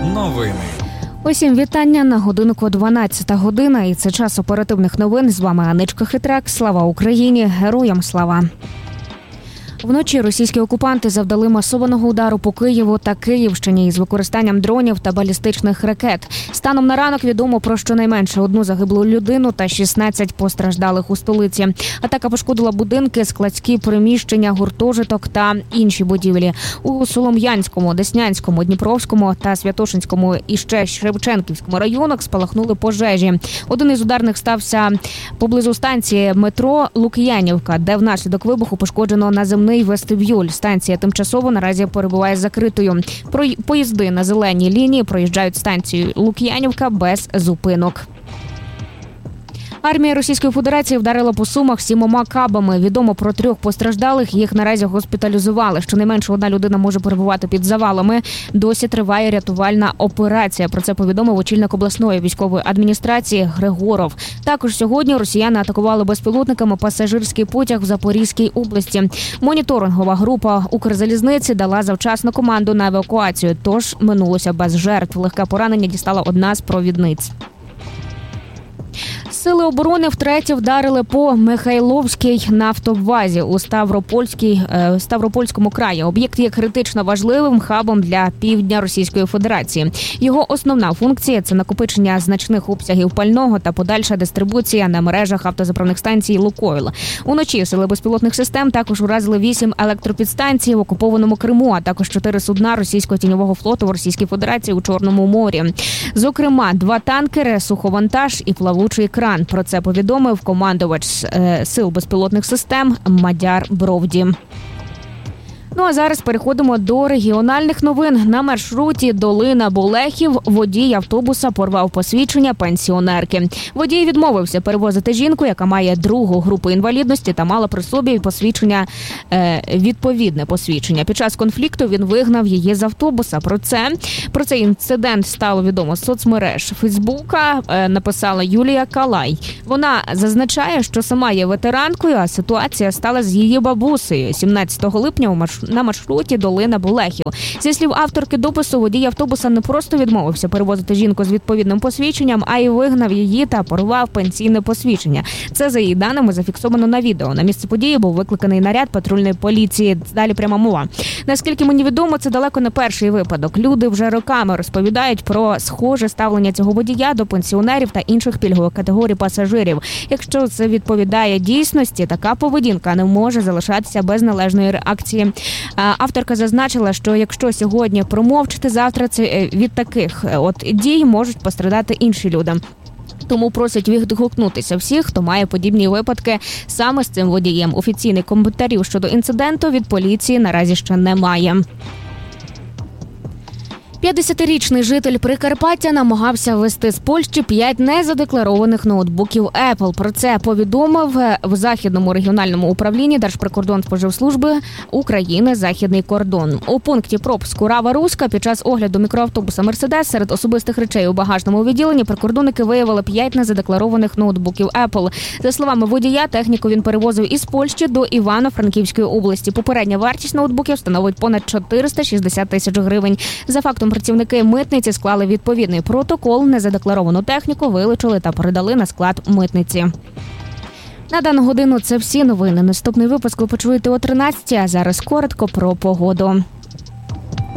Новини. Усім вітання на годинку 12 година, і це час оперативних новин. З вами Аничка Хитрак. Слава Україні! Героям слава! Вночі російські окупанти завдали масованого удару по Києву та Київщині із використанням дронів та балістичних ракет. Станом на ранок відомо про щонайменше одну загиблу людину та 16 постраждалих у столиці. Атака пошкодила будинки, складські приміщення, гуртожиток та інші будівлі. У Солом'янському, Деснянському, Дніпровському та Святошинському і ще Шевченківському районах спалахнули пожежі. Один із ударних стався поблизу станції метро Лук'янівка, де внаслідок вибуху пошкоджено наземний вестибюль. Станція тимчасово наразі перебуває закритою. Поїзди на зеленій лінії проїжджають станцію Лук'янівка без зупинок. Армія Російської Федерації вдарила по Сумах 7 кабами. Відомо про 3 постраждалих, їх наразі госпіталізували. Щонайменше одна людина може перебувати під завалами. Досі триває рятувальна операція. Про це повідомив очільник обласної військової адміністрації Григоров. Також сьогодні росіяни атакували безпілотниками пасажирський потяг в Запорізькій області. Моніторингова група Укрзалізниці дала завчасну команду на евакуацію, тож минулося без жертв. Легке поранення дістала одна з провідниць. Сили оборони втретє вдарили по Михайловській нафтобазі у Ставропольському краї. Об'єкт є критично важливим хабом для півдня Російської Федерації. Його основна функція – це накопичення значних обсягів пального та подальша дистрибуція на мережах автозаправних станцій «Лукойл». Уночі сили безпілотних систем також уразили 8 електропідстанцій в окупованому Криму, а також 4 судна російського тіньового флоту в Російській Федерації у Чорному морі. Зокрема, 2 танкери, суховантаж і плавучий кран. Про це повідомив командувач сил безпілотних систем Мадяр Бровді. Ну а зараз переходимо до регіональних новин. На маршруті Долина-Болехів водій автобуса порвав посвідчення пенсіонерки. Водій відмовився перевозити жінку, яка має 2-гу групу інвалідності та мала при собі відповідне посвідчення. Під час конфлікту він вигнав її з автобуса. Про цей інцидент стало відомо з соцмереж. Фейсбука написала Юлія Калай. Вона зазначає, що сама є ветеранкою, а ситуація стала з її бабусею 17 липня на маршруті Долина-Болехів. Зі слів авторки допису, водій автобуса не просто відмовився перевозити жінку з відповідним посвідченням, а й вигнав її та порвав пенсійне посвідчення. Це, за її даними, зафіксовано на відео. На місце події був викликаний наряд патрульної поліції. Далі пряма мова. Наскільки мені відомо, це далеко не перший випадок. Люди вже роками розповідають про схоже ставлення цього водія до пенсіонерів та інших пільгових категорій пасажирів. Якщо це відповідає дійсності, така поведінка не може залишатися без належної реакції. Авторка зазначила, що якщо сьогодні промовчати, завтра це від таких дій можуть пострадати інші люди. Тому просять відгукнутися всіх, хто має подібні випадки саме з цим водієм. Офіційних коментарів щодо інциденту від поліції наразі ще немає. 50-річний житель Прикарпаття намагався ввести з Польщі 5 незадекларованих ноутбуків Apple. Про це повідомив в Західному регіональному управлінні Держприкордонспоживслужби України «Західний кордон». У пункті пропуску Рава-Руська під час огляду мікроавтобуса «Мерседес» серед особистих речей у багажному відділенні прикордонники виявили 5 незадекларованих ноутбуків Apple. За словами водія, техніку він перевозив із Польщі до Івано-Франківської області. Попередня вартість ноутбуків становить понад 460 тисяч гривень. За фактом працівники митниці склали відповідний протокол, незадекларовану техніку вилучили та передали на склад митниці. На дану годину це всі новини. Наступний випуск ви почуєте о 13-й, а зараз коротко про погоду.